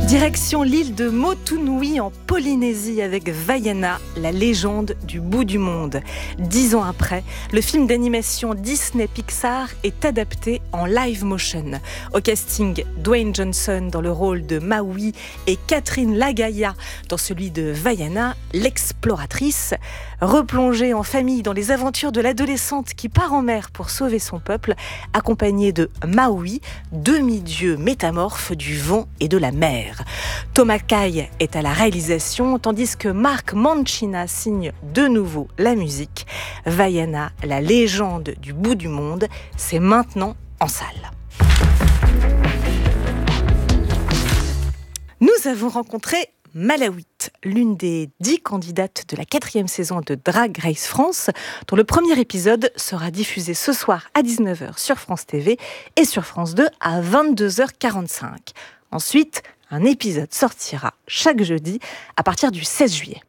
Direction l'île de Motunui en Polynésie avec Vaiana, la légende du bout du monde. 10 ans après, le film d'animation Disney Pixar est adapté en live motion. Au casting, Dwayne Johnson dans le rôle de Maui et Catherine Lagaya dans celui de Vaiana, l'exploratrice. Replongée en famille dans les aventures de l'adolescente qui part en mer pour sauver son peuple, accompagnée de Maui, demi-dieu métamorphe du vent et de la mer. Thomas Caille est à la réalisation, tandis que Marc Mancina signe de nouveau la musique. Vaiana, la légende du bout du monde, c'est maintenant en salle. Nous avons rencontré Malaouit, l'une des 10 candidates de la 4e saison de Drag Race France, dont le premier épisode sera diffusé ce soir à 19h sur France TV et sur France 2 à 22h45. Ensuite, un épisode sortira chaque jeudi à partir du 16 juillet.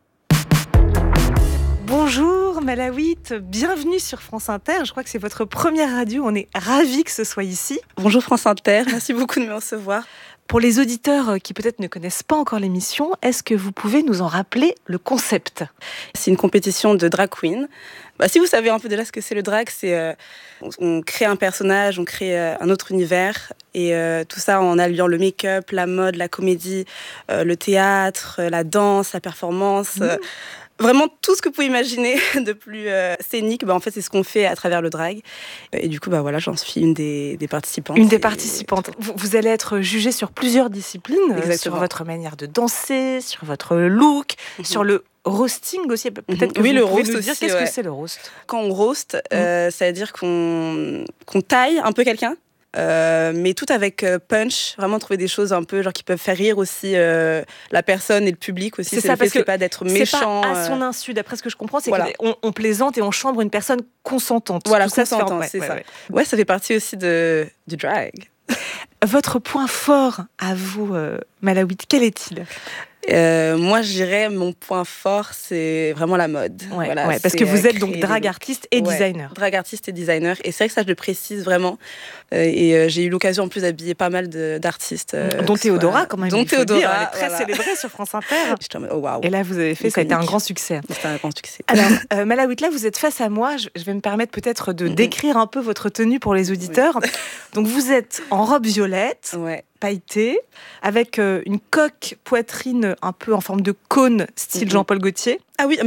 Bonjour Malaouit, bienvenue sur France Inter. Je crois que c'est votre première radio, on est ravis que ce soit ici. Bonjour France Inter, merci beaucoup de me recevoir. Pour les auditeurs qui peut-être ne connaissent pas encore l'émission, est-ce que vous pouvez nous en rappeler le concept ? C'est une compétition de drag queen. Si vous savez un peu déjà ce que c'est le drag, c'est on crée un personnage, on crée un autre univers et tout ça en alliant le make-up, la mode, la comédie, le théâtre, la danse, la performance. Vraiment tout ce que vous pouvez imaginer de plus scénique, en fait c'est ce qu'on fait à travers le drag. Et du coup voilà, j'en suis une des participantes. Une des participantes. Vous allez être jugée sur plusieurs disciplines, sur votre manière de danser, sur votre look, sur le roasting aussi. Peut-être que oui, vous le pouvez roast nous dire aussi, qu'est-ce que c'est le roast ? Quand on roast, ça veut dire qu'on taille un peu quelqu'un. Mais tout avec punch, vraiment trouver des choses un peu genre qui peuvent faire rire aussi la personne et le public aussi. C'est ça, parce que c'est pas d'être méchant. C'est pas à son insu, d'après ce que je comprends, c'est voilà. qu'on plaisante et on chambre une personne consentante. Voilà, tout consentante, c'est ça. Ouais, ça fait partie aussi du drag. Votre point fort à vous, Malaouit, quel est-il ? Moi, je dirais mon point fort, c'est vraiment la mode. Parce que vous êtes donc drag artiste et designer. Drag artiste et designer. Et c'est vrai que ça, je le précise vraiment. Et j'ai eu l'occasion en plus d'habiller pas mal d'artistes. Dont Théodora, quand même. Dont Théodora. Elle est très célébrée sur France Inter. Wow. Et là, vous avez fait, ça a été un grand succès. C'était un grand succès. Alors, Malaouit, là, vous êtes face à moi. Je vais me permettre peut-être de décrire un peu votre tenue pour les auditeurs. Oui. Donc, vous êtes en robe violette. Ouais. Pailleté, avec une coque poitrine un peu en forme de cône, style Jean-Paul Gaultier. Ah oui,